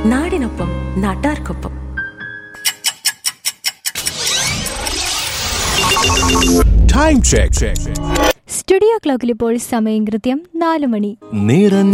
നാടിനൊപ്പം നാട്ടാർക്കൊപ്പം. Time check. Studio ക്ലോക്കിൽ ഇപ്പോൾ സമയം കൃത്യം 4 മണി.